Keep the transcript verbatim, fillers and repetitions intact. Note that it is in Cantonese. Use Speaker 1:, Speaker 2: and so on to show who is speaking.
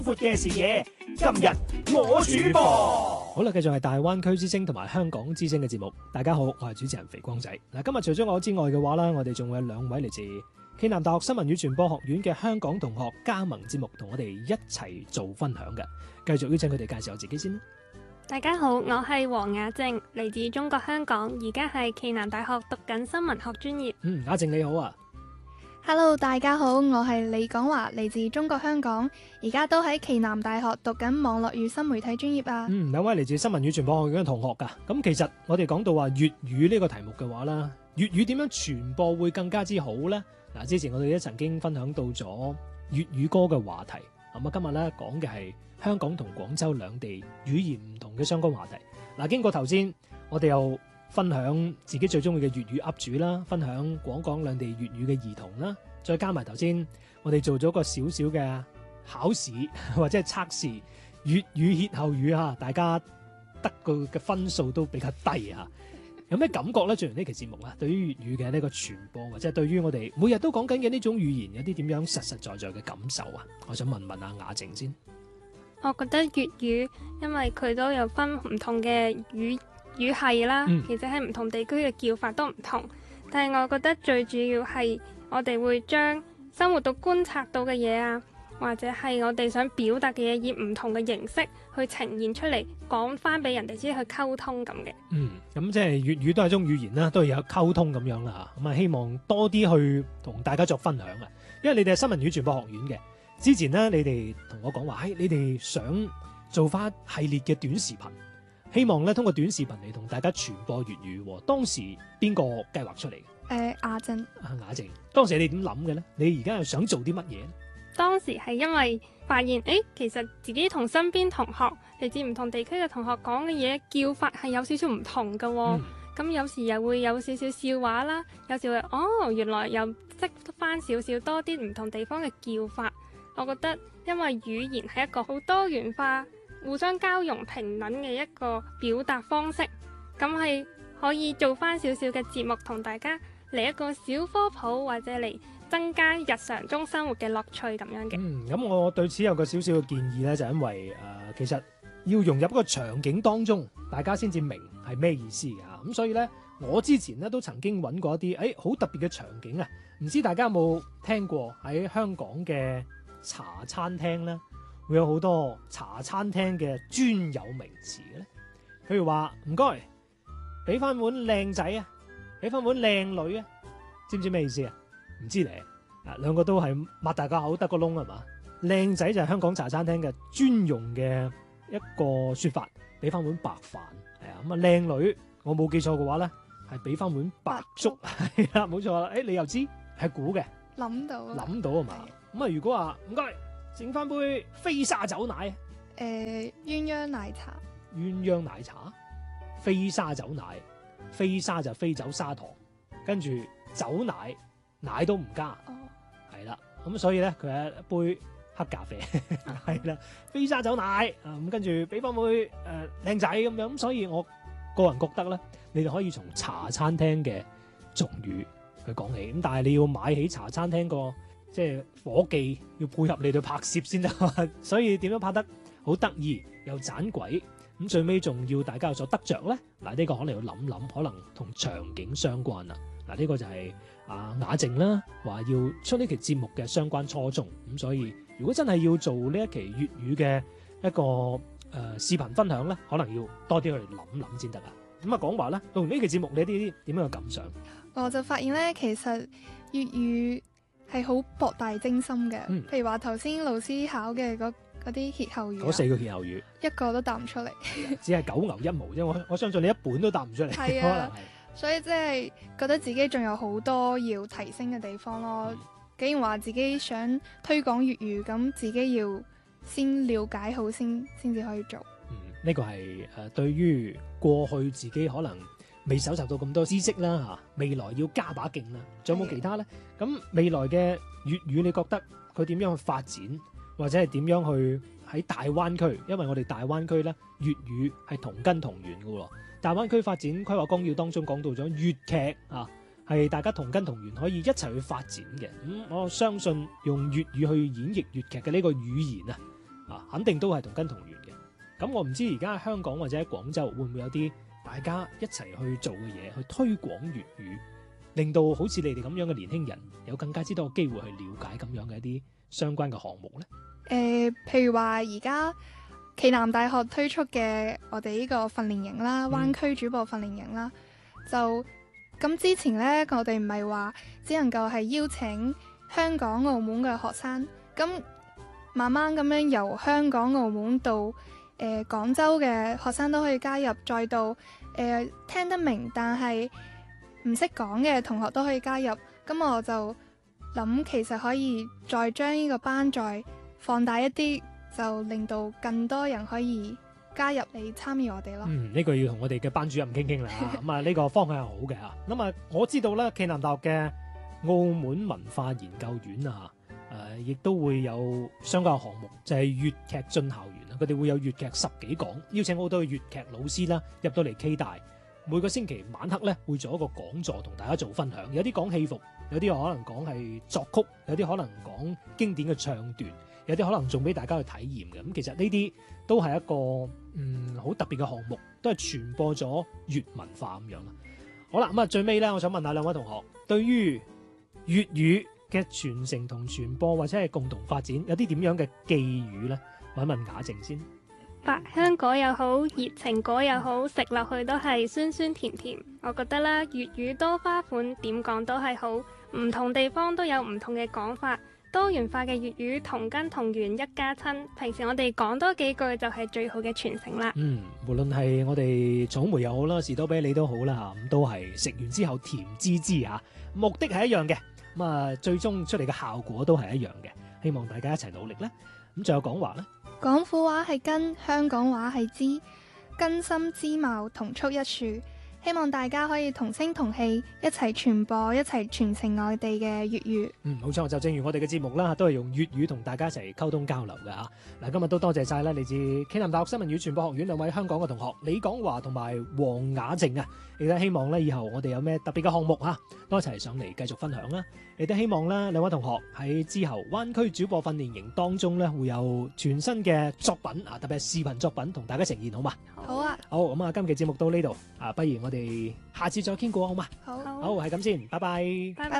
Speaker 1: 闊嘅視野，今日我主播。
Speaker 2: 好啦，繼續係大灣區之聲同埋香港之聲嘅節目。大家好，我係主持人肥光仔。嗱，今日除咗我之外嘅話啦，我哋仲會有兩位嚟自暨南大學新聞與傳播學院嘅香港同學加盟節目，同我哋一齊做分享嘅。繼續邀請佢哋介紹下自己先啦。
Speaker 3: 大家好，我係黃雅靜，嚟自中國香港，而家係暨南大學讀緊新聞學專業。
Speaker 2: 嗯，雅靜你好啊。
Speaker 4: Hello， 大家好，我係李廣華，嚟自中國香港，而家都喺暨南大學讀緊網絡與新媒體專業啊。
Speaker 2: 嗯，兩位嚟自新聞與傳播學院嘅同學噶。咁其實我哋講到話粵語呢個題目嘅話啦，粵語點樣傳播會更加之好呢？嗱，之前我哋都曾經分享到咗粵語歌嘅話題，咁啊今日咧講嘅係香港同廣州兩地語言唔同嘅相關話題。嗱，經過頭先，我哋又分享自己最中意嘅粵語 up 主啦，分享廣港兩地粵語嘅兒童啦，再加埋頭先我哋做咗個少少嘅考試或者係測試粵語歇後語啊，大家得個嘅分數都比較低啊。有咩感覺咧？做完呢期節目啊，對於粵語嘅呢個傳播，或者係對於我哋每日都講緊嘅呢種語言，有啲點樣實實在在嘅感受啊？我想問問阿雅靜先。
Speaker 3: 我覺得粵語因為佢都有分唔同嘅語語系啦，
Speaker 2: 嗯、
Speaker 3: 其實喺唔同地區嘅叫法都唔同，但係我覺得最主要係我哋會將生活到觀察到嘅嘢啊，或者係我哋想表達嘅嘢，以唔同嘅形式去呈現出嚟，講翻俾人哋知去溝通咁嘅。
Speaker 2: 嗯，咁即係粵語都係一種語言啦，都係有溝通咁樣啦嚇。咁啊，希望多啲去同大家作分享啊。因為你哋係新聞與傳播學院嘅，之前呢，你哋同我講話，誒，你哋想做翻系列嘅短視頻。希望咧通過短視頻嚟同大家傳播粵語。當時邊個計劃出嚟嘅？
Speaker 4: 誒，雅靜。
Speaker 2: 啊，雅靜，當時你點諗嘅咧？你而家又想做啲乜嘢？
Speaker 3: 當時係因為發現，誒，其實自己同身邊同學嚟自唔同地區嘅同學講嘅嘢叫法係有少少唔同㗎喎。咁、嗯、有時又會有少少笑話啦，有時會哦，原來又識翻少少多啲唔同地方嘅叫法。我覺得因為語言係一個好多元化、互相交融平等嘅一個表達方式，咁係可以做翻少少嘅節目，同大家嚟一個小科普，或者嚟增加日常中生活嘅樂趣咁樣嘅。
Speaker 2: 嗯，咁我對此有個少少嘅建議呢，就因為誒、呃，其實要融入一個場景當中，大家先至明係咩意思㗎。咁所以呢，我之前呢都曾經揾過一啲誒好特別嘅場景啊，唔知大家有冇聽過喺香港嘅茶餐廳呢？會有好多茶餐廳嘅專有名詞嘅咧，譬如話唔該，俾翻碗靚仔啊，俾翻碗靚女啊，知唔知咩意思啊？唔知咧，啊兩個都係擘大個口得個窿係嘛？靚仔就係香港茶餐廳嘅專用嘅一個說法，俾翻碗白飯係啊，咁啊靚女我冇記錯嘅話咧，係俾翻碗白粥係啦，冇錯啦，誒你又知係估嘅，
Speaker 4: 諗到
Speaker 2: 諗到啊嘛，咁啊如果話唔該。整翻杯飛沙走奶啊！
Speaker 4: 誒、呃，鴛鴦奶茶。
Speaker 2: 鴛鴦奶茶，飛沙走奶，飛沙就飛走砂糖，跟住走奶，奶都唔加。哦，係啦，咁所以咧佢係一杯黑咖啡，係啦，飛沙走奶啊，咁跟住俾翻杯誒靚仔咁樣，咁所以我個人覺得咧，你哋可以從茶餐廳嘅俗語去講起，咁但係你要買起茶餐廳個。即係夥計要配合你哋拍攝先得，所以點樣拍得好得意又盞鬼，咁最尾仲要大家有所得着咧。嗱、這、呢個可能要諗諗，可能同場景相關啦。嗱、這、呢個就係啊雅靜啦，話要出呢期節目嘅相關初衷。咁所以如果真係要做呢一期粵語嘅一個誒、呃、視頻分享咧，可能要多啲去諗諗先得啊。咁啊講話啦，到呢期節目你啲點樣嘅感想？
Speaker 4: 我就發現咧，其實粵語係好博大精深嘅，嗯、譬如話頭先老師考嘅嗰嗰啲歇後語，
Speaker 2: 嗰四個歇後語，
Speaker 4: 一個都答唔出嚟，
Speaker 2: 只係九牛一毛啫。我我相信你一本都答唔出嚟，
Speaker 4: 係啊，可能係，所以即係覺得自己仲有好多要提升嘅地方咯。嗯、既然話自己想推廣粵語，咁自己要先了解好先，先至可以做。
Speaker 2: 嗯，呢、這個係誒、呃、對於過去自己可能未搜集到咁多知識啦嚇，未來要加把勁啦。仲有冇其他咧？咁未來嘅粵語，你覺得佢點樣去發展，或者係點樣去喺大灣區？因為我哋大灣區咧，粵語係同根同源嘅喎。大灣區發展規劃綱要當中講到咗粵劇啊，係大家同根同源，可以一齊去發展嘅。咁、嗯、我相信用粵語去演繹粵劇嘅呢個語言啊， 啊，肯定都係同根同源嘅。咁我唔知而家香港或者喺廣州會唔會有啲大家一齊去做嘅嘢，去推廣粵語，令到好似你哋咁樣嘅年輕人有更加之多嘅機會去了解咁樣嘅一啲相關嘅項目呢？
Speaker 4: 誒、呃，譬如話而家暨南大學推出嘅我哋呢個訓練營啦，灣區主播訓練營啦，嗯、就咁之前呢，我哋唔係話只能夠係邀請香港、澳門嘅學生，咁慢慢咁樣由香港、澳門到誒、呃、廣州嘅學生都可以加入，再到誒、呃、聽得明但係唔識講嘅同學都可以加入。咁我就諗其實可以再將呢個班再放大一啲，就令到更多人可以加入嚟參與我哋咯。
Speaker 2: 嗯，呢、這個要同我哋嘅班主任傾傾啦。咁啊，呢個方向係好嘅嚇。咁啊，我知道咧，暨南大學嘅澳門文化研究院啊，誒、呃，亦都會有相關嘅項目，就係、是、粵劇進校園啊。佢哋會有粵劇十幾講，邀請好多嘅粵劇老師啦入到嚟暨大。每個星期晚黑咧會做一個講座，同大家做分享。有啲講戲服，有啲可能講係作曲，有啲可能講經典嘅唱段，有啲可能仲俾大家去體驗嘅。咁其實呢啲都係一個嗯好特別嘅項目，都係傳播咗粵文化咁樣啦。好啦，咁啊最尾咧，我想問下兩位同學，對於粵語嘅傳承同傳播或者係共同發展，有啲點樣嘅寄語咧？問一問雅靜先。
Speaker 3: 百香果又好，熱情果又好，食落去都係酸酸甜甜。我覺得啦，粵語多花款，點講都係好。唔同地方都有唔同嘅講法，多元化嘅粵語同根同源一家親。平時我哋講多幾句就係最好嘅傳承啦。
Speaker 2: 嗯，無論係我哋草莓又好啦，士多啤梨都好啦嚇，咁都係食完之後甜滋滋嚇，目的係一樣嘅。咁啊，最終出嚟嘅效果都係一樣嘅。希望大家一齊努力啦。咁仲有講話咧？
Speaker 4: 廣府話係根，香港話係枝，根深枝茂，同出一樹。希望大家可以同聲同氣，一齊傳播，一齊傳承外地嘅粵語。
Speaker 2: 嗯，冇錯，就正如我哋嘅節目啦，都係用粵語同大家一齊溝通交流嘅嚇。嗱，今日都多謝晒啦，嚟自暨南大學新聞與傳播學院兩位香港嘅同學李廣華同埋黃雅靜啊。亦都希望咧，以後我哋有咩特別嘅項目嚇，都一齊上嚟繼續分享啦。亦都希望咧，兩位同學喺之後灣區主播訓練營當中咧，會有全新嘅作品啊，特別係視頻作品同大家呈現，好嘛？
Speaker 4: 好啊，
Speaker 2: 好，咁啊，今期節目到呢度啊，不如我哋下次再傾過，好嘛？
Speaker 4: 好，
Speaker 2: 好，係咁先，拜拜。
Speaker 3: 拜
Speaker 4: 拜拜。